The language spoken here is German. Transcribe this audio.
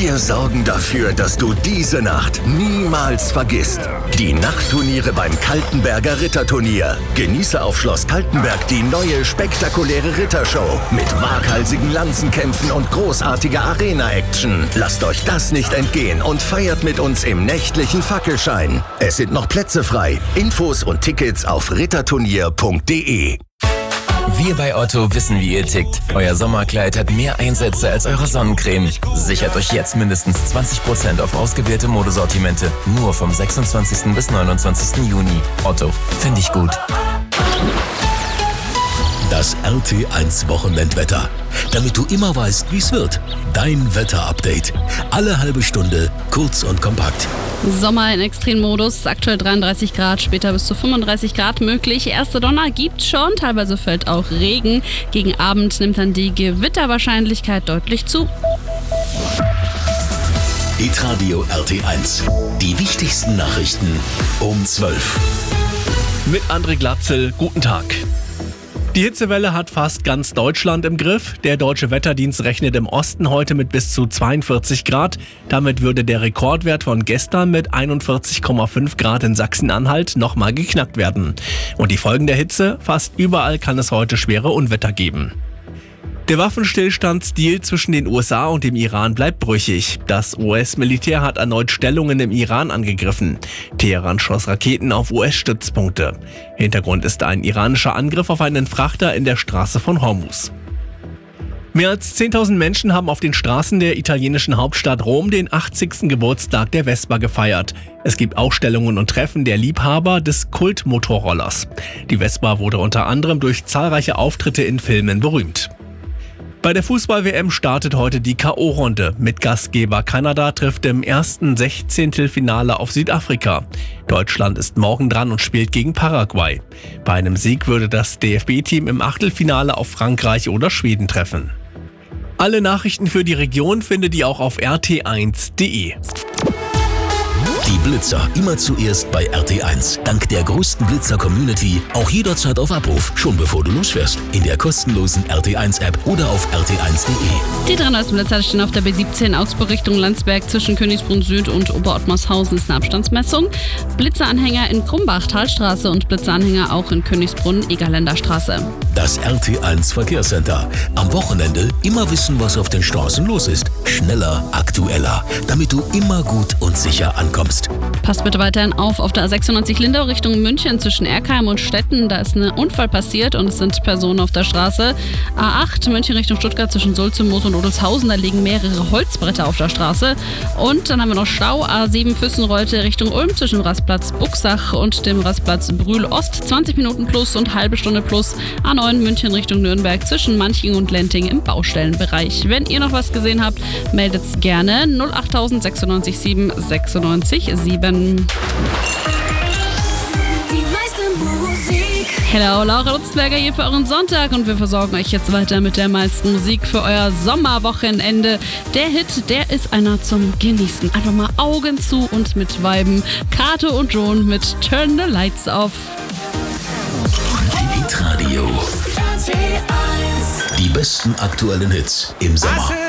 Wir sorgen dafür, dass du diese Nacht niemals vergisst. Die Nachtturniere beim Kaltenberger Ritterturnier. Genieße auf Schloss Kaltenberg die neue spektakuläre Rittershow mit waghalsigen Lanzenkämpfen und großartiger Arena-Action. Lasst euch das nicht entgehen und feiert mit uns im nächtlichen Fackelschein. Es sind noch Plätze frei. Infos und Tickets auf ritterturnier.de. Wir bei Otto wissen, wie ihr tickt. Euer Sommerkleid hat mehr Einsätze als eure Sonnencreme. Sichert euch jetzt mindestens 20% auf ausgewählte Modesortimente. Nur vom 26. bis 29. Juni. Otto, finde ich gut. Das RT1 Wochenendwetter. Damit du immer weißt, wie es wird. Dein Wetterupdate. Alle halbe Stunde, kurz und kompakt. Sommer in Extremmodus, aktuell 33 Grad, später bis zu 35 Grad möglich. Erste Donner gibt's schon, teilweise fällt auch Regen. Gegen Abend nimmt dann die Gewitterwahrscheinlichkeit deutlich zu. Hitradio RT1. Die wichtigsten Nachrichten um 12. Mit André Glatzel, guten Tag. Die Hitzewelle hat fast ganz Deutschland im Griff. Der Deutsche Wetterdienst rechnet im Osten heute mit bis zu 42 Grad. Damit würde der Rekordwert von gestern mit 41,5 Grad in Sachsen-Anhalt nochmal geknackt werden. Und die Folgen der Hitze? Fast überall kann es heute schwere Unwetter geben. Der Waffenstillstandsdeal zwischen den USA und dem Iran bleibt brüchig. Das US-Militär hat erneut Stellungen im Iran angegriffen. Teheran schoss Raketen auf US-Stützpunkte. Hintergrund ist ein iranischer Angriff auf einen Frachter in der Straße von Hormuz. Mehr als 10.000 Menschen haben auf den Straßen der italienischen Hauptstadt Rom den 80. Geburtstag der Vespa gefeiert. Es gibt Ausstellungen und Treffen der Liebhaber des Kultmotorrollers. Die Vespa wurde unter anderem durch zahlreiche Auftritte in Filmen berühmt. Bei der Fußball-WM startet heute die K.O.-Runde. Mit Gastgeber Kanada trifft im ersten Sechzehntelfinale auf Südafrika. Deutschland ist morgen dran und spielt gegen Paraguay. Bei einem Sieg würde das DFB-Team im Achtelfinale auf Frankreich oder Schweden treffen. Alle Nachrichten für die Region findet ihr auch auf rt1.de. Die Blitzer immer zuerst bei RT1. Dank der größten Blitzer-Community auch jederzeit auf Abruf, schon bevor du losfährst. In der kostenlosen RT1-App oder auf rt1.de. Die 3 neuesten Blitzer stehen auf der B17 Augsburg Richtung Landsberg. Zwischen Königsbrunn Süd und Oberottmarshausen ist eine Abstandsmessung. Blitzeranhänger in Krumbach, Talstraße und Blitzeranhänger auch in Königsbrunn, Egerländer Straße. Das RT1 Verkehrscenter. Am Wochenende immer wissen, was auf den Straßen los ist. Schneller, aktueller, damit du immer gut und sicher ankommst. Passt bitte weiterhin auf der A96 Lindau Richtung München zwischen Erkheim und Stetten. Da ist ein Unfall passiert und es sind Personen auf der Straße. A8 München Richtung Stuttgart zwischen Sulzmoos und Odelshausen. Da liegen mehrere Holzbretter auf der Straße. Und dann haben wir noch Stau. A7 Füssenreute Richtung Ulm zwischen Rastplatz Buxach und dem Rastplatz Brühl Ost. 20 Minuten plus und halbe Stunde plus. A9 München Richtung Nürnberg zwischen Manching und Lenting im Baustellenbereich. Wenn ihr noch was gesehen habt, meldet's gerne 08000 96 7 96 7. Hello, Laura Lutzberger hier für euren Sonntag und wir versorgen euch jetzt weiter mit der meisten Musik für euer Sommerwochenende. Der Hit, der ist einer zum Genießen. Einfach mal Augen zu und mit Weiben. Kato und John mit Turn the Lights Off. Hitradio. Die besten aktuellen Hits im Sommer.